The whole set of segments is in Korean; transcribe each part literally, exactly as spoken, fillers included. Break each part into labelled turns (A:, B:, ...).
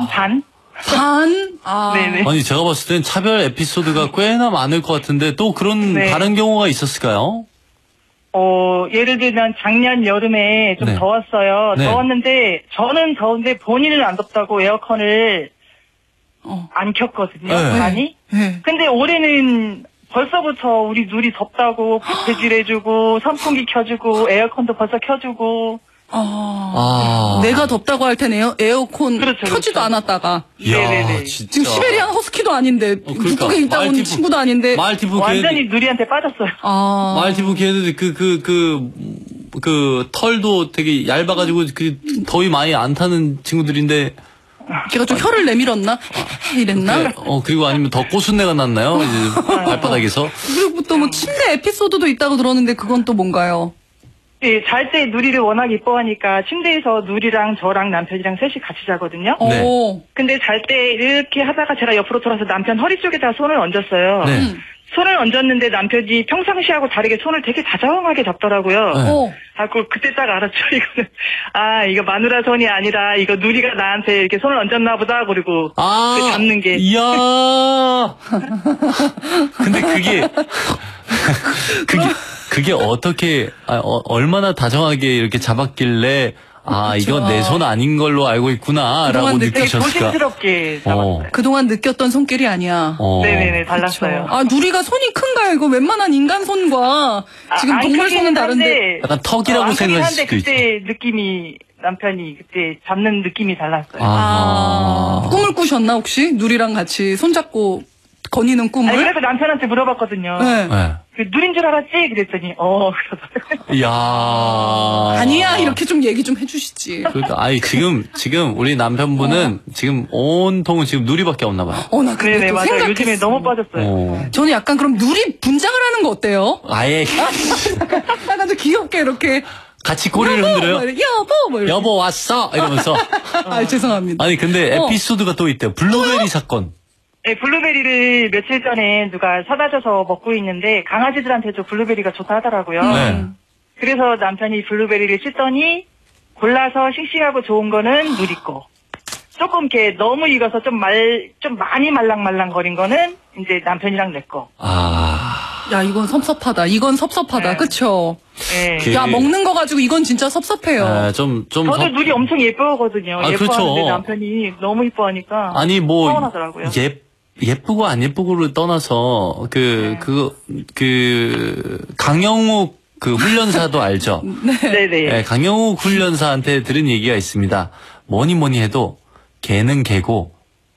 A: 반?
B: 반? 아.
A: 네네.
C: 아니, 제가 봤을 땐 차별 에피소드가 꽤나 많을 것 같은데, 또 그런
A: 네.
C: 다른 경우가 있었을까요?
A: 어, 예를 들면 작년 여름에 좀
C: 네.
A: 더웠어요.
C: 네.
A: 더웠는데, 저는 더운데 본인은 안 덥다고 에어컨을
B: 어.
A: 안 켰거든요.
C: 네.
A: 많이.
B: 네.
A: 근데 올해는 벌써부터 우리 누리 덥다고 부채질해주고, 선풍기 켜주고, 에어컨도 벌써 켜주고.
B: 아.
C: 아.
B: 내가 덥다고 할 텐데 에어, 에어컨
A: 그렇죠,
B: 켜지도
A: 그렇죠.
B: 않았다가.
C: 이야,
A: 네네네.
C: 진짜.
B: 지금 시베리안 허스키도 아닌데,
C: 어, 그러니까.
B: 북극에 있다 온
C: 말티푸-
B: 친구도 아닌데.
C: 말티푸
A: 완전히
C: 걔,
A: 누리한테 빠졌어요.
B: 아.
C: 말티푸 걔들 그, 그, 그, 그, 털도 되게 얇아가지고, 그, 더위 많이 안 타는 친구들인데,
B: 걔가 좀 혀를 내밀었나? 이랬나?
C: 네, 어, 그리고 아니면 더 꼬순내가 났나요? 이제 발바닥에서.
B: 그리고 또 뭐 침대 에피소드도 있다고 들었는데 그건 또 뭔가요?
A: 네, 잘 때 누리를 워낙 이뻐하니까 침대에서 누리랑 저랑 남편이랑 셋이 같이 자거든요.
C: 네.
B: 오.
A: 근데 잘 때 이렇게 하다가 제가 옆으로 돌아서 남편 허리 쪽에다 손을 얹었어요.
C: 네.
B: 음.
A: 손을 얹었는데 남편이 평상시하고 다르게 손을 되게 다정하게 잡더라고요.
C: 네.
B: 오.
A: 아, 그, 그때 딱 알았죠. 이거는, 아, 이거 마누라 손이 아니라, 이거 누리가 나한테 이렇게 손을 얹었나 보다. 그리고,
C: 아,
A: 그 잡는 게.
C: 이야. 근데 그게, 그게, 그게 어떻게, 아, 어, 얼마나 다정하게 이렇게 잡았길래, 아,
B: 그쵸.
C: 이건 내 손 아닌 걸로 알고 있구나, 라고
B: 그동안
A: 되게
C: 느끼셨을까?
A: 조심스럽게 잡았어요.
C: 어,
B: 그동안 느꼈던 손길이 아니야.
C: 어.
A: 네네네, 달랐어요.
B: 아, 누리가 손이 큰가요? 이거 웬만한 인간 손과 지금
A: 아, 안
B: 동물
A: 크기는
B: 손은 다른데.
A: 한데,
C: 약간 턱이라고
A: 어, 안 크긴
C: 생각할
A: 한데
C: 수도 있죠.
A: 그때 느낌이, 남편이 그때 잡는 느낌이 달랐어요.
B: 아,
C: 아.
B: 꿈을 꾸셨나 혹시? 누리랑 같이 손잡고 거니는 꿈을?
A: 아니, 그래서 남편한테 물어봤거든요.
B: 네.
C: 네.
A: 그 누린 줄 알았지? 그랬더니, 어, 그러더라고요.
C: 이야.
B: 아니야, 이렇게 좀 얘기 좀 해주시지.
C: 그러니까, 아니, 지금, 지금, 우리 남편분은 지금 온통 지금 누리밖에 없나 봐요.
B: 어, 나 근데
A: 네네,
B: 또
A: 맞아요.
B: 생각했어.
A: 요즘에 너무 빠졌어요.
C: 어.
B: 저는 약간 그럼 누리 분장을 하는 거 어때요?
C: 아예,
B: 약간 좀 귀엽게 이렇게.
C: 같이 꼬리를
B: 여보!
C: 흔들어요?
B: 뭐 이렇게, 여보! 뭐 이렇게.
C: 여보, 왔어! 이러면서.
B: 아, 죄송합니다.
C: 아니, 근데
B: 어.
C: 에피소드가 또 있대요. 블루베리 사건.
A: 네, 블루베리를 며칠 전에 누가 사다 줘서 먹고 있는데 강아지들한테도 블루베리가 좋다 하더라고요.
C: 네.
A: 그래서 남편이 블루베리를 씻더니 골라서 싱싱하고 좋은 거는 누리 거. 조금 이렇게 너무 익어서 좀 말, 좀 많이 말랑말랑거린 거는 이제 남편이랑 내 거.
C: 아.
B: 야, 이건 섭섭하다. 이건 섭섭하다.
A: 네.
B: 그쵸?
A: 네.
C: 그-
B: 야, 먹는 거 가지고 이건 진짜 섭섭해요.
C: 아, 좀, 좀.
A: 저도
C: 더-
A: 누리 엄청 예뻐하거든요.
C: 아,
A: 예뻐하는데
C: 그렇죠.
A: 남편이 너무 이뻐하니까.
C: 아니, 뭐.
A: 서운하더라고요.
C: 예, 예쁘고 안 예쁘고를 떠나서, 그,
A: 네.
C: 그, 그, 강영욱 그 훈련사도 알죠?
A: 네네.
C: 네, 강영욱 훈련사한테 들은 얘기가 있습니다. 뭐니 뭐니 해도, 개는 개고,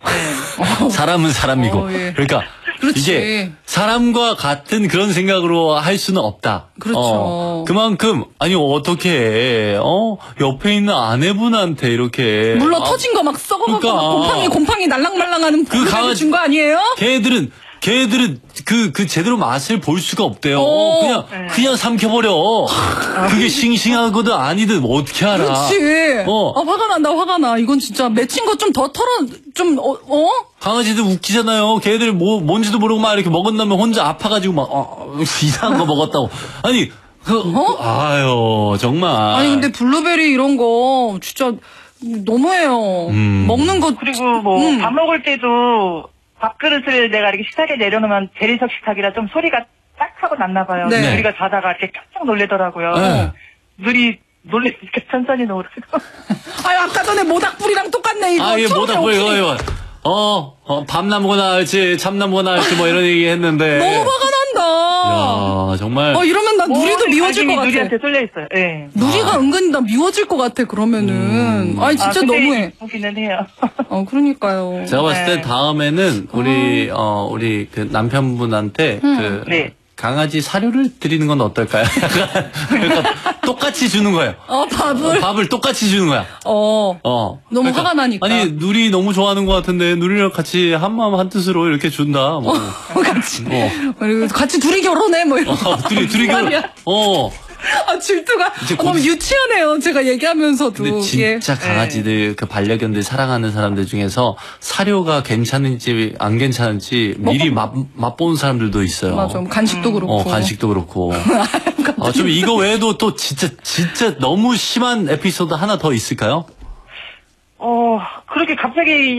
C: 사람은 사람이고.
B: 어, 예.
C: 그러니까,
B: 그렇지.
C: 이게 사람과 같은 그런 생각으로 할 수는 없다.
B: 그렇죠.
C: 어, 그만큼 아니 어떻게 해? 어 옆에 있는 아내분한테 이렇게
B: 물러
C: 아,
B: 터진 거 막 썩어갖고
C: 그러니까.
B: 막 곰팡이 곰팡이 날랑말랑하는
C: 그 강아지-
B: 준거 아니에요?
C: 걔들은 걔들은 그, 그 제대로 맛을 볼 수가 없대요.
B: 어.
C: 그냥,
A: 네.
C: 그냥 삼켜버려. 그게 싱싱하거든 아니든 뭐 어떻게 알아.
B: 그렇지.
C: 어.
B: 아, 화가 난다, 화가 나. 이건 진짜 맺힌 거 좀 더 털어, 좀, 어, 어?
C: 강아지들 웃기잖아요. 걔들 뭐, 뭔지도 모르고 막 이렇게 먹은 다음에 혼자 아파가지고 막, 어, 이상한 거 먹었다고. 아니, 그,
B: 어?
C: 그, 아유, 정말.
B: 아니, 근데 블루베리 이런 거, 진짜, 너무해요.
C: 음.
B: 먹는 거.
A: 그리고 뭐
B: 음.
A: 밥 먹을 때도 밥그릇을 내가 이렇게 식탁에 내려놓으면 대리석 식탁이라 좀 소리가 딱 하고 났나 봐요.
B: 네.
A: 누리가 자다가 이렇게 깜짝 놀래더라고요.
C: 네.
A: 누리 놀래니까 천천히 놓으라고.
B: 아, 아까 전에 모닥불이랑 똑같네, 이거.
C: 아, 이게
B: 처음에
C: 뭐다, 뭐,
B: 어떻게-
C: 이거, 이거. 어, 어, 밤나무거나 할지, 참나무거나 할지, 뭐 이런 얘기 했는데.
B: 너무 화가 난다.
C: 야 정말.
B: 어, 이러면 나 누리도 미워질 것 같아.
A: 누리한테 쏠려 있어요. 예.
B: 누리가 은근히 나 미워질 것 같아, 그러면은. 아니, 진짜
A: 아, 근데
B: 너무해.
A: 보기는 해요.
B: 어, 그러니까요.
C: 제가 봤을 때
A: 네.
C: 다음에는 우리, 어, 우리 그 남편분한테 그.
A: 네.
C: 강아지 사료를 드리는 건 어떨까요? 그러니까 똑같이 주는 거예요.
B: 어, 밥을.
C: 어, 밥을 똑같이 주는 거야.
B: 어.
C: 어.
B: 너무 화가 나니까.
C: 아니, 누리 너무 좋아하는 것 같은데, 누리랑 같이 한마음 한뜻으로 이렇게 준다. 뭐.
B: 같이.
C: 어.
B: 그리고 같이 둘이 결혼해, 뭐 이런.
C: 어, 둘이, 둘이 결혼.
B: 아니야.
C: 어.
B: 아, 질투가
C: 이제
B: 아, 너무
C: 곧-
B: 유치하네요. 제가 얘기하면서도.
C: 근데 진짜
B: 예.
C: 강아지들, 그 반려견들 사랑하는 사람들 중에서 사료가 괜찮은지 안 괜찮은지 미리 맛, 맛보는 사람들도 있어요.
B: 맞아. 간식도 그렇고.
C: 어, 간식도 그렇고. 어, 좀 이거 외에도 또 진짜, 진짜 너무 심한 에피소드 하나 더 있을까요?
A: 어, 그렇게 갑자기